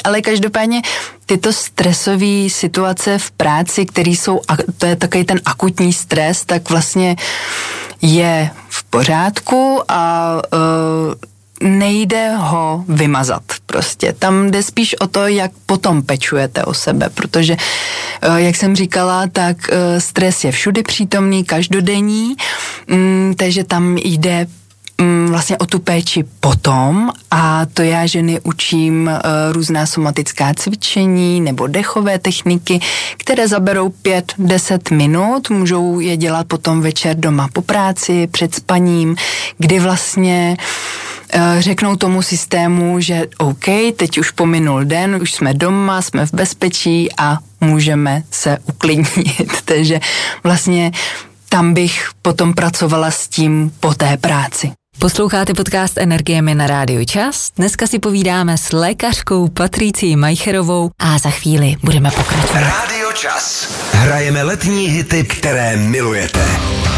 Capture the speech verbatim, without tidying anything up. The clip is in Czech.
ale každopádně tyto stresové situace v práci, které jsou, to je takový ten akutní stres, tak vlastně je v pořádku a uh, nejde ho vymazat prostě. Tam jde spíš o to, jak potom pečujete o sebe, protože, jak jsem říkala, tak stres je všudy přítomný, každodenní, takže tam jde vlastně o tu péči potom a to já ženy učím různá somatická cvičení nebo dechové techniky, které zaberou pět deset minut, můžou je dělat potom večer doma po práci, před spaním, kdy vlastně řeknou tomu systému, že OK, teď už pominul den, už jsme doma, jsme v bezpečí a můžeme se uklidnit. Takže vlastně tam bych potom pracovala s tím po té práci. Posloucháte podcast Energiemi na Rádiu Čas. Dneska si povídáme s lékařkou Patricií Majcherovou a za chvíli budeme pokračovat. Rádio Čas. Hrajeme letní hity, které milujete.